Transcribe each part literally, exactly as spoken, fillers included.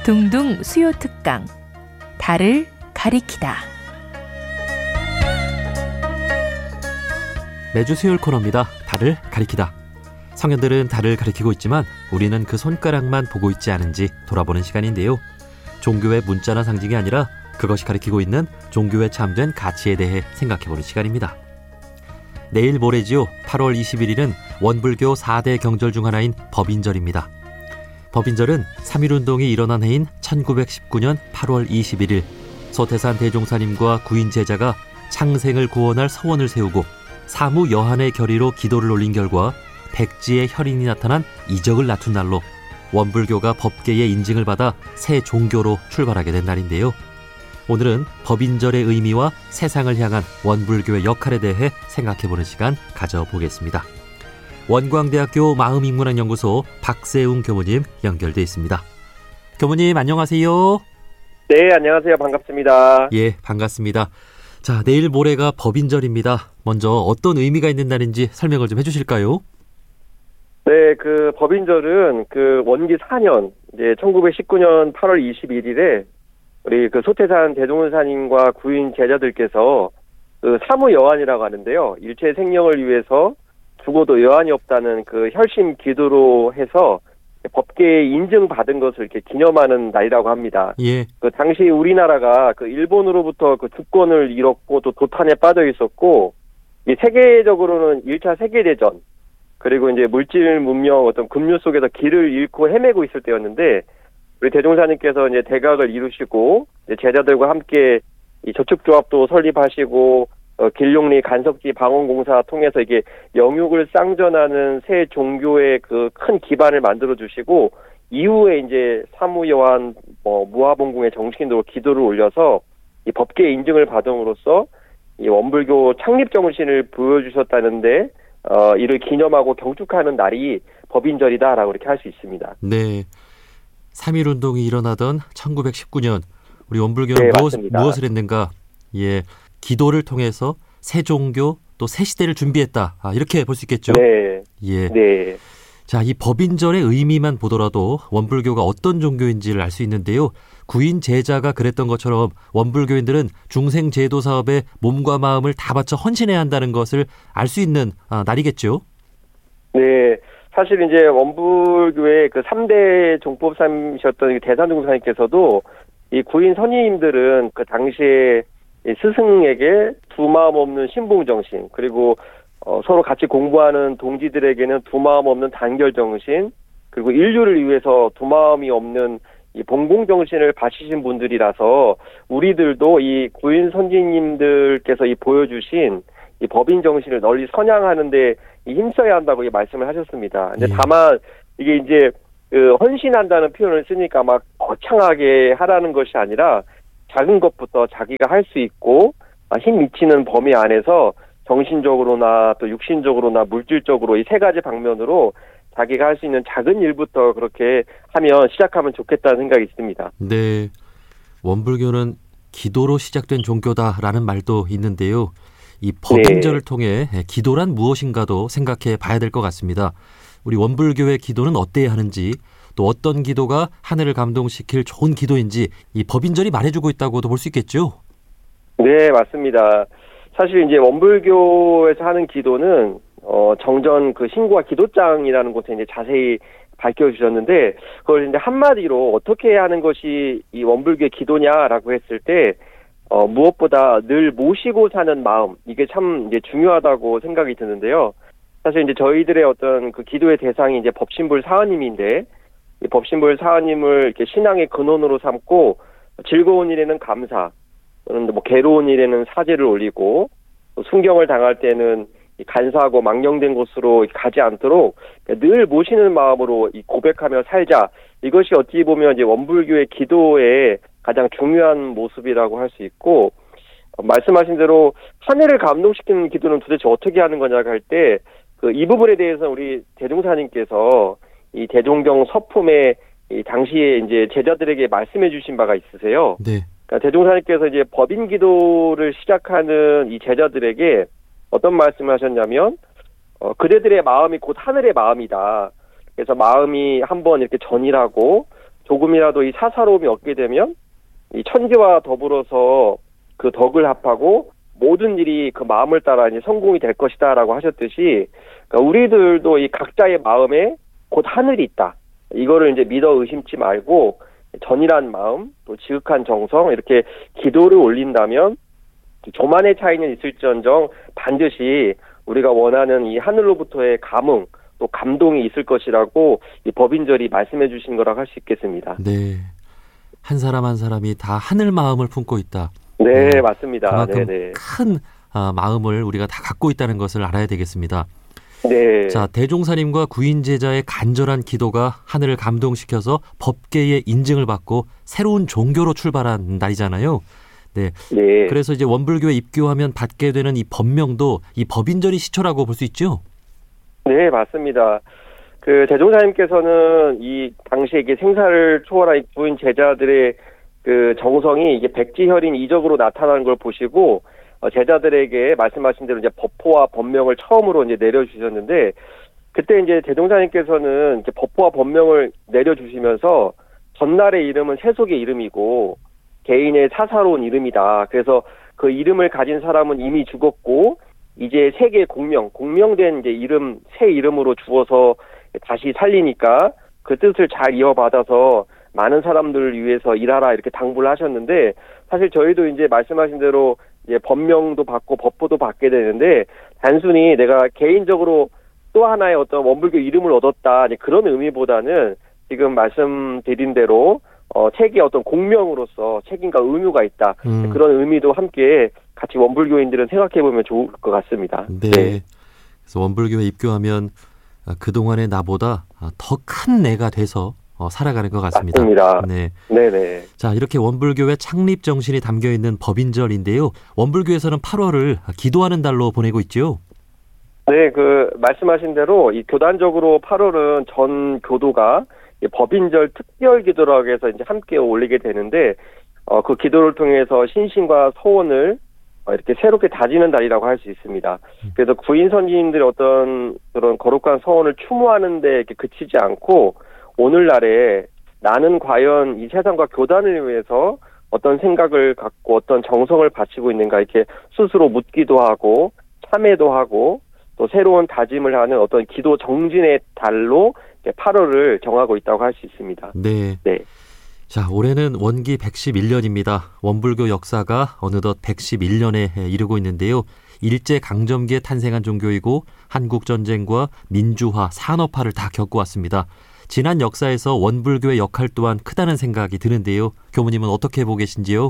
둥둥 수요 특강 달을 가리키다. 매주 수요일 코너입니다. 달을 가리키다. 성현들은 달을 가리키고 있지만 우리는 그 손가락만 보고 있지 않은지 돌아보는 시간인데요. 종교의 문자나 상징이 아니라 그것이 가리키고 있는 종교에 참된 가치에 대해 생각해보는 시간입니다. 내일 모레지요. 팔월 이십일일은 원불교 사 대 경절 중 하나인 법인절입니다. 법인절은 삼일운동이 일어난 해인 천구백십구년 팔월 이십일일 소태산 대종사님과 구인 제자가 창생을 구원할 서원을 세우고 사무 여한의 결의로 기도를 올린 결과 백지의 혈인이 나타난 이적을 낳은 날로 원불교가 법계의 인증을 받아 새 종교로 출발하게 된 날인데요. 오늘은 법인절의 의미와 세상을 향한 원불교의 역할에 대해 생각해보는 시간 가져보겠습니다. 원광대학교 마음인문학연구소 박세웅 교무님 연결돼 있습니다. 교무님 안녕하세요. 네, 안녕하세요. 반갑습니다. 예, 반갑습니다. 자, 내일 모레가 법인절입니다. 먼저 어떤 의미가 있는 날인지 설명을 좀 해주실까요? 네, 그 법인절은 그 원기 사 년, 이제 천구백십구년 팔월 이십일일에 우리 그 소태산 대종사님과 구인 제자들께서 그 사무 여한이라고 하는데요. 일체 생명을 위해서 죽어도 여한이 없다는 그 혈심 기도로 해서 법계에 인증받은 것을 이렇게 기념하는 날이라고 합니다. 예. 그 당시 우리나라가 그 일본으로부터 그 주권을 잃었고 또 도탄에 빠져 있었고, 이 세계적으로는 일 차 세계대전, 그리고 이제 물질 문명 어떤 급류 속에서 길을 잃고 헤매고 있을 때였는데, 우리 대종사님께서 이제 대각을 이루시고 이제 제자들과 함께 이 저축조합도 설립하시고 어, 길용리 간석지 방언공사 통해서 이게 영육을 쌍전하는 새 종교의 그 큰 기반을 만들어 주시고, 이후에 이제 사무여한 뭐 무화봉공의 정신으로 기도를 올려서 이 법계 인증을 받음으로써 이 원불교 창립 정신을 보여주셨다는데, 어, 이를 기념하고 경축하는 날이 법인절이다라고 이렇게 할 수 있습니다. 네. 삼일운동이 일어나던 천구백십구년 우리 원불교는 네, 무엇, 무엇을 했는가? 예, 기도를 통해서 새 종교 또 새 시대를 준비했다. 아, 이렇게 볼 수 있겠죠? 네. 예. 네. 자, 이 법인절의 의미만 보더라도 원불교가 어떤 종교인지를 알 수 있는데요. 구인 제자가 그랬던 것처럼 원불교인들은 중생 제도 사업에 몸과 마음을 다 바쳐 헌신해야 한다는 것을 알 수 있는 아, 날이겠죠? 네. 사실 이제 원불교의 그 삼 대 종법사님이셨던 대산종사님께서도 이 구인 선임들은 그 당시에 스승에게 두 마음 없는 신봉정신, 그리고 어, 서로 같이 공부하는 동지들에게는 두 마음 없는 단결정신, 그리고 인류를 위해서 두 마음이 없는 이 봉공정신을 바치신 분들이라서 우리들도 이 구인 선지님들께서 이 보여주신 이 법인정신을 널리 선양하는데 힘써야 한다고 이 말씀을 하셨습니다. 근데 예. 다만 이게 이제 그 헌신한다는 표현을 쓰니까 막 거창하게 하라는 것이 아니라 작은 것부터 자기가 할 수 있고 힘 미치는 범위 안에서 정신적으로나 또 육신적으로나 물질적으로 이 세 가지 방면으로 자기가 할 수 있는 작은 일부터 그렇게 하면 시작하면 좋겠다는 생각이 있습니다. 네. 원불교는 기도로 시작된 종교다라는 말도 있는데요. 이 법인절을 네. 통해 기도란 무엇인가도 생각해 봐야 될 것 같습니다. 우리 원불교의 기도는 어때야 하는지, 또 어떤 기도가 하늘을 감동시킬 좋은 기도인지 이 법인절이 말해주고 있다고도 볼 수 있겠죠? 네, 맞습니다. 사실 이제 원불교에서 하는 기도는 어, 정전 그 신고와 기도장이라는 곳에 이제 자세히 밝혀주셨는데, 그걸 이제 한마디로 어떻게 하는 것이 이 원불교의 기도냐라고 했을 때, 어, 무엇보다 늘 모시고 사는 마음, 이게 참 이제 중요하다고 생각이 드는데요. 사실 이제 저희들의 어떤 그 기도의 대상이 이제 법신불 사하님인데, 이 법신불 사하님을 이렇게 신앙의 근원으로 삼고, 즐거운 일에는 감사, 또는 뭐 괴로운 일에는 사죄를 올리고, 또 순경을 당할 때는 간사하고 망령된 곳으로 가지 않도록 늘 모시는 마음으로 이 고백하며 살자. 이것이 어찌 보면 이제 원불교의 기도의 가장 중요한 모습이라고 할 수 있고, 어, 말씀하신 대로 하늘을 감동시키는 기도는 도대체 어떻게 하는 거냐 할 때, 그 이 부분에 대해서 우리 대종사님께서 이 대종경 서품에 이 당시에 이제 제자들에게 말씀해 주신 바가 있으세요. 네. 그러니까 대종사님께서 이제 법인 기도를 시작하는 이 제자들에게 어떤 말씀을 하셨냐면, 어, 그대들의 마음이 곧 하늘의 마음이다. 그래서 마음이 한번 이렇게 전일하고 조금이라도 이 사사로움이 없게 되면 이 천지와 더불어서 그 덕을 합하고 모든 일이 그 마음을 따라 이제 성공이 될 것이다라고 하셨듯이, 그러니까 우리들도 이 각자의 마음에 곧 하늘이 있다. 이거를 이제 믿어 의심치 말고 전일한 마음, 또 지극한 정성, 이렇게 기도를 올린다면 조만의 차이는 있을지언정 반드시 우리가 원하는 이 하늘로부터의 감흥, 또 감동이 있을 것이라고 이 법인절이 말씀해 주신 거라고 할 수 있겠습니다. 네. 한 사람 한 사람이 다 하늘 마음을 품고 있다. 네, 네. 맞습니다. 그만큼 네네. 큰 아, 마음을 우리가 다 갖고 있다는 것을 알아야 되겠습니다. 네. 자, 대종사님과 구인 제자의 간절한 기도가 하늘을 감동시켜서 법계의 인증을 받고 새로운 종교로 출발한 날이잖아요. 네. 네. 그래서 이제 원불교에 입교하면 받게 되는 이 법명도 이 법인절이 시초라고 볼 수 있죠? 네, 맞습니다. 그 대종사님께서는 이 당시에 이게 생사를 초월한 구인 제자들의 그 정성이 이게 백지혈인 이적으로 나타나는 걸 보시고 어, 제자들에게 말씀하신 대로 이제 법호와 법명을 처음으로 이제 내려주셨는데, 그때 이제 대종사님께서는 이제 법호와 법명을 내려주시면서 전날의 이름은 세속의 이름이고 개인의 사사로운 이름이다. 그래서 그 이름을 가진 사람은 이미 죽었고 이제 세계 공명, 공명된 이제 이름, 새 이름으로 주어서 다시 살리니까 그 뜻을 잘 이어받아서 많은 사람들을 위해서 일하라 이렇게 당부를 하셨는데, 사실 저희도 이제 말씀하신 대로 이제 법명도 받고 법보도 받게 되는데, 단순히 내가 개인적으로 또 하나의 어떤 원불교 이름을 얻었다 그런 의미보다는 지금 말씀드린 대로 어, 책의 어떤 공명으로서 책임과 의무가 있다. 음. 그런 의미도 함께 같이 원불교인들은 생각해보면 좋을 것 같습니다. 네. 네. 그래서 원불교에 입교하면 그동안의 나보다 더 큰 내가 돼서 어, 살아가는 것 같습니다. 맞습니다. 네. 네네. 자, 이렇게 원불교의 창립 정신이 담겨 있는 법인절인데요. 원불교에서는 팔월을 기도하는 달로 보내고 있죠. 네, 그 말씀하신 대로 이 교단적으로 팔월은 전 교도가 이 법인절 특별 기도라고 해서 이제 함께 올리게 되는데, 어, 그 기도를 통해서 신심과 소원을 어, 이렇게 새롭게 다지는 달이라고 할 수 있습니다. 그래서 구인 선지인들의 어떤 그런 거룩한 소원을 추모하는 데 이렇게 그치지 않고, 오늘날에 나는 과연 이 세상과 교단을 위해서 어떤 생각을 갖고 어떤 정성을 바치고 있는가 이렇게 스스로 묻기도 하고 참회도 하고 또 새로운 다짐을 하는 어떤 기도 정진의 달로 팔월을 정하고 있다고 할 수 있습니다. 네. 네. 자, 올해는 원기 백십일 년입니다. 원불교 역사가 어느덧 백십일 년에 이르고 있는데요. 일제강점기에 탄생한 종교이고 한국전쟁과 민주화, 산업화를 다 겪어왔습니다. 지난 역사에서 원불교의 역할 또한 크다는 생각이 드는데요. 교무님은 어떻게 보고 계신지요?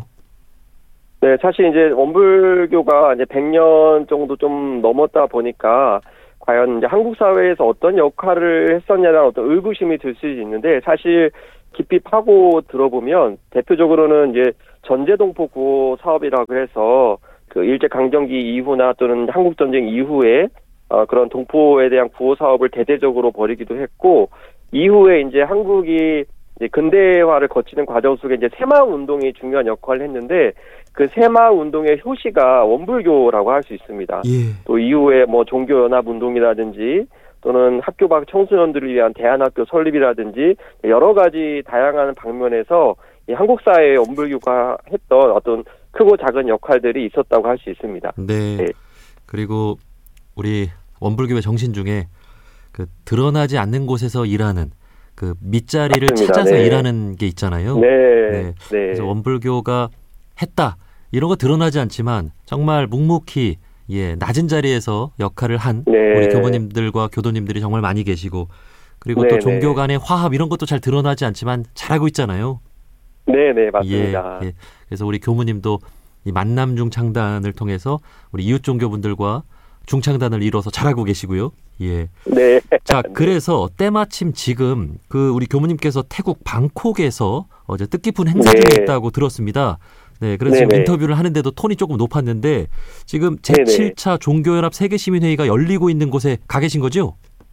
네, 사실 이제 원불교가 이제 백 년 정도 좀 넘었다 보니까 과연 이제 한국 사회에서 어떤 역할을 했었냐는 어떤 의구심이 들 수 있는데, 사실 깊이 파고 들어보면 대표적으로는 이제 전제동포 구호 사업이라고 해서 그 일제 강점기 이후나 또는 한국 전쟁 이후에 어, 그런 동포에 대한 구호 사업을 대대적으로 벌이기도 했고, 이후에 이제 한국이 이제 근대화를 거치는 과정 속에 이제 새마을 운동이 중요한 역할을 했는데, 그 새마을 운동의 효시가 원불교라고 할 수 있습니다. 예. 또 이후에 뭐 종교연합 운동이라든지 또는 학교 밖 청소년들을 위한 대안학교 설립이라든지 여러 가지 다양한 방면에서 이 한국 사회의 원불교가 했던 어떤 크고 작은 역할들이 있었다고 할 수 있습니다. 네. 네. 그리고 우리 원불교의 정신 중에 그 드러나지 않는 곳에서 일하는 그 밑자리를 맞습니다. 찾아서 네. 일하는 게 있잖아요. 네. 네. 네. 그래서 원불교가 했다 이런 거 드러나지 않지만 정말 묵묵히 예 낮은 자리에서 역할을 한 네. 우리 교모님들과 교도님들이 정말 많이 계시고, 그리고 네, 또 네. 종교 간의 화합 이런 것도 잘 드러나지 않지만 잘하고 있잖아요. 네, 네, 맞습니다. 예, 예. 그래서 우리 교무님도 이 만남 중창단을 통해서 우리 이웃 종교분들과 중창단을 이뤄서 잘하고 계시고요. 예. 네. 자, 그래서 때마침 지금 그 우리 교무님께서 태국 방콕에서 어제 뜻깊은 행사 네. 중에 있다고 들었습니다. 네, 그래서 지금 네네. 인터뷰를 하는데도 톤이 조금 높았는데 지금 네네. 제칠 차 종교연합 세계시민회의가 열리고 있는 곳에 가 계신 거죠?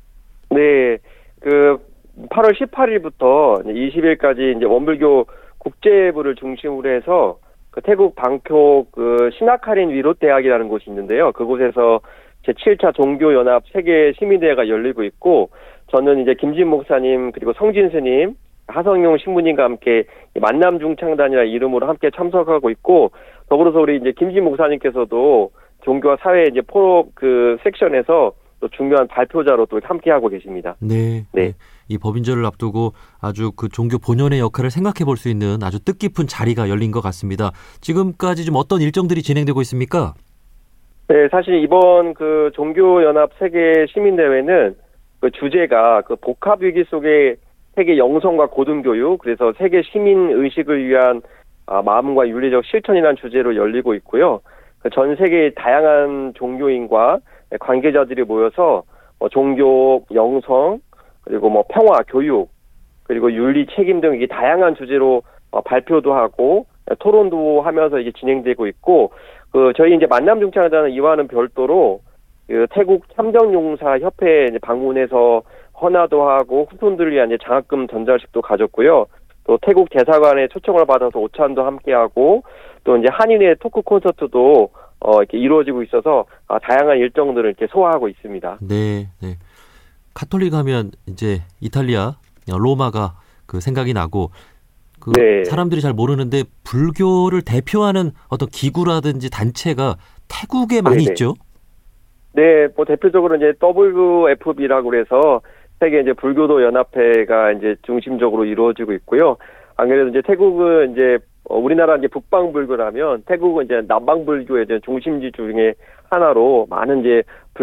네. 그 팔월 십팔일부터 이십 일까지 이제 원불교 국제부를 중심으로 해서 그 태국 방콕 그 시나카린 위롯대학이라는 곳이 있는데요. 그곳에서 제칠 차 종교연합 세계 시민대회가 열리고 있고, 저는 이제 김진 목사님 그리고 성진 스님 하성룡 신부님과 함께 만남 중창단이라는 이름으로 함께 참석하고 있고, 더불어서 우리 이제 김진 목사님께서도 종교와 사회 이제 포럼 그 섹션에서 또 중요한 발표자로 또 함께 하고 계십니다. 네. 네. 네. 이 법인절을 앞두고 아주 그 종교 본연의 역할을 생각해 볼 수 있는 아주 뜻깊은 자리가 열린 것 같습니다. 지금까지 좀 어떤 일정들이 진행되고 있습니까? 네, 사실 이번 그 종교연합 세계 시민대회는 그 주제가 그 복합 위기 속의 세계 영성과 고등교육, 그래서 세계 시민 의식을 위한 아, 마음과 윤리적 실천이라는 주제로 열리고 있고요. 그 전 세계의 다양한 종교인과 관계자들이 모여서 뭐 종교, 영성, 그리고 뭐 평화, 교육, 그리고 윤리 책임 등 이게 다양한 주제로 어, 발표도 하고 토론도 하면서 이게 진행되고 있고, 그 저희 이제 만남 중창단은 이와는 별도로 그 태국 참정용사 협회에 이제 방문해서 헌화도 하고 후손들을 위한 이제 장학금 전달식도 가졌고요. 또 태국 대사관의 초청을 받아서 오찬도 함께하고, 또 이제 한인의 토크 콘서트도 어 이렇게 이루어지고 있어서 아, 다양한 일정들을 이렇게 소화하고 있습니다. 네, 네. 카톨릭 하면 이제 이탈리아 로마가 그 생각이 나고, 그 네. 사람들이 잘 모르는데 불교를 대표하는 어떤 기구라든지 단체가 태국에 많이 네네. 있죠. 네, 뭐 대표적으로 이제 더블유에프비라고 그래서 세계 이제 불교도 연합회가 이제 중심적으로 이루어지고 있고요. 안 그래도 이제 태국은 이제 어, 우리나라 이제 북방불교라면 태국은 이제 남방불교의 이제 중심지 중에 하나로 많은 이제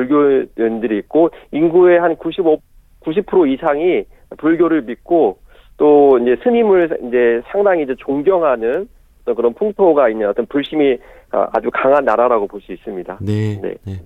불교인들이 있고, 인구의 한 구십오, 구십 퍼센트 이상이 불교를 믿고, 또 이제 스님을 이제 상당히 이제 존경하는 어떤 그런 풍토가 있는 어떤 불심이 아주 강한 나라라고 볼 수 있습니다. 네, 네. 네.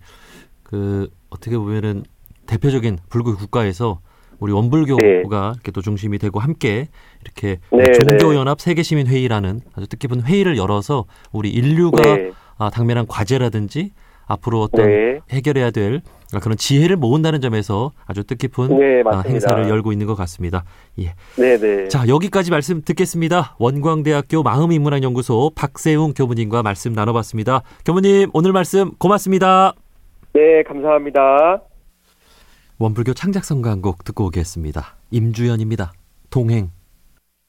그 어떻게 보면은 대표적인 불교 국가에서 우리 원불교가 네. 이렇게 또 중심이 되고 함께 이렇게 네, 종교연합 세계시민회의라는 아주 뜻깊은 회의를 열어서 우리 인류가 네. 아, 당면한 과제라든지 앞으로 어떤 네. 해결해야 될 그런 지혜를 모은다는 점에서 아주 뜻깊은 네, 아, 맞습니다. 행사를 열고 있는 것 같습니다. 예. 네, 네. 자, 여기까지 말씀 듣겠습니다. 원광대학교 마음인문학연구소 박세웅 교무님과 말씀 나눠봤습니다. 교무님, 오늘 말씀 고맙습니다. 네, 감사합니다. 원불교 창작성가한 곡 듣고 오겠습니다. 임주연입니다. 동행.